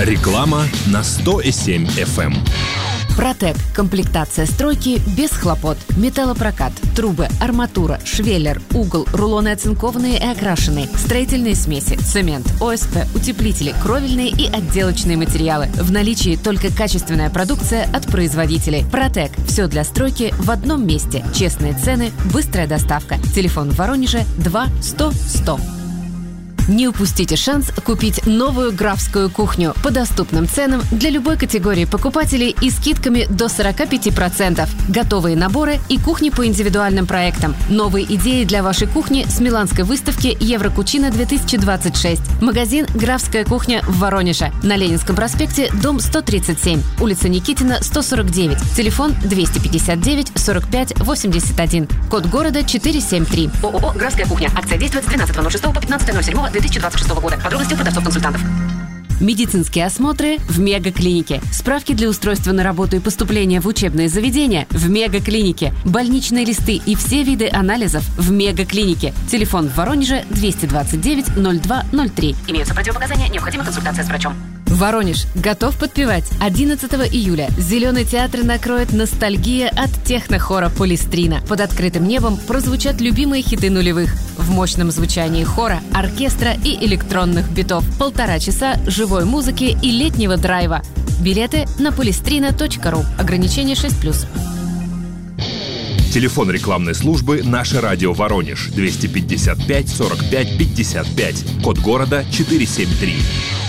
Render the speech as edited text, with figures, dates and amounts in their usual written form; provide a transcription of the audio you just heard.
Реклама на 100,7 FM. Протек. Комплектация стройки без хлопот. Металлопрокат, трубы, арматура, швеллер, угол, рулоны оцинкованные и окрашенные, строительные смеси, цемент, ОСП, утеплители, кровельные и отделочные материалы. В наличии только качественная продукция от производителей. Протек. Все для стройки в одном месте. Честные цены, быстрая доставка. Телефон в Воронеже 2 100 100. Не упустите шанс купить новую графскую кухню по доступным ценам для любой категории покупателей и скидками до 45%. Готовые наборы и кухни по индивидуальным проектам. Новые идеи для вашей кухни с Миланской выставки Еврокучина-2026. Магазин «Графская кухня» в Воронеже. На Ленинском проспекте, дом 137. Улица Никитина, 149. Телефон 259 45 81. Код города 473. ООО «Графская кухня». Акция действует с 12.06 по 15.07. 2026 года. Подробности у продавцов-консультантов. Медицинские осмотры в Мегаклинике. Справки для устройства на работу и поступления в учебные заведения в Мегаклинике. Больничные листы и все виды анализов в Мегаклинике. Телефон в Воронеже 229 02 03. Имеются противопоказания, необходима консультация с врачом. Воронеж готов подпевать? 11 июля Зеленый театр накроет ностальгия от технохора «Полистрина». Под открытым небом прозвучат любимые хиты нулевых. В мощном звучании хора, оркестра и электронных битов. 1,5 часа живой музыки и летнего драйва. Билеты на polistrina.ru. Ограничение 6+. Телефон рекламной службы «Наше радио Воронеж» 255 45 55. Код города 473.